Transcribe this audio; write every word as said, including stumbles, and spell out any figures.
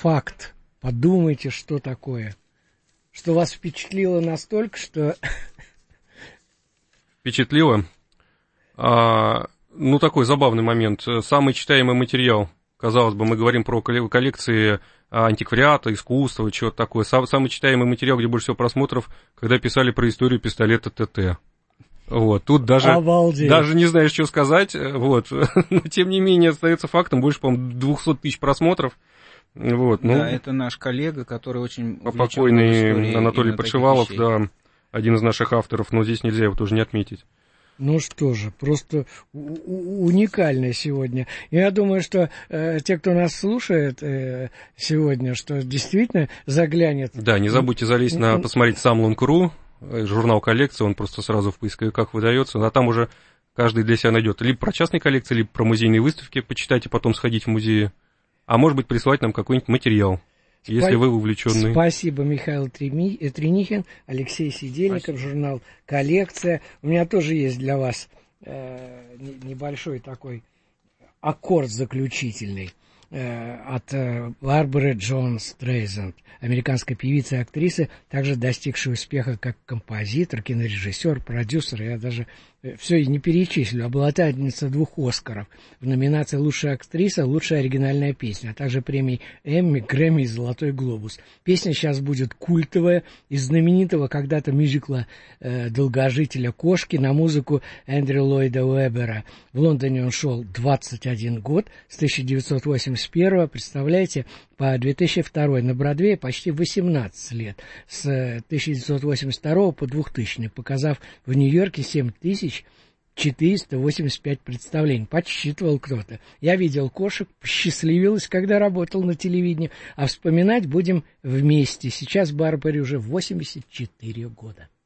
факт. Подумайте, что такое. Что вас впечатлило настолько, что... Впечатлило? А, ну, такой забавный момент. Самый читаемый материал. Казалось бы, мы говорим про коллекции антиквариата, искусства, чего-то такое. Самый читаемый материал, где больше всего просмотров, когда писали про историю пистолета ТТ. Вот, тут даже, даже не знаешь, что сказать, вот, но тем не менее остается фактом, больше, по-моему, двести тысяч просмотров. Вот, ну, да, это наш коллега, который очень увлечен покойный Анатолий Подшивалов, да, один из наших авторов, но здесь нельзя его тоже не отметить. Ну что же, просто уникально сегодня. Я думаю, что э, те, кто нас слушает э, сегодня, что действительно заглянет... Да, не забудьте залезть на, посмотреть Samlung точка ру, журнал коллекции, он просто сразу в поисковиках выдается, а там уже каждый для себя найдет либо про частные коллекции, либо про музейные выставки, почитать и потом сходить в музей, а может быть прислать нам какой-нибудь материал. Спа- если вы увлеченный. Спасибо, Михаил Треми... Тренихин, Алексей Сидельников, спасибо. Журнал «Коллекция». У меня тоже есть для вас э, небольшой такой аккорд заключительный э, от э, Барбары Джон Стрейзанд, американской певицы и актрисы, также достигшей успеха как композитор, кинорежиссер, продюсер. Я даже э, все и не перечислю. Обладательница двух «Оскаров» в номинации «Лучшая актриса», «Лучшая оригинальная песня», а также премий Эмми, Грэмми и «Золотой глобус». Песня сейчас будет культовая, из знаменитого когда-то мюзикла э, «Долгожителя кошки» на музыку Эндрю Ллойда Уэббера. В Лондоне он шел двадцать один год, с тысяча девятьсот восемьдесят первого, представляете, по две тысячи второй, на Бродвее почти восемнадцать лет, с тысяча девятьсот восемьдесят второго по двухтысячный, показав в Нью-Йорке семь тысяч четыреста восемьдесят пять представлений. Подсчитывал кто-то. Я видел кошек, посчастливилась, когда работал на телевидении, а вспоминать будем вместе. Сейчас Барбаре уже восемьдесят четыре года.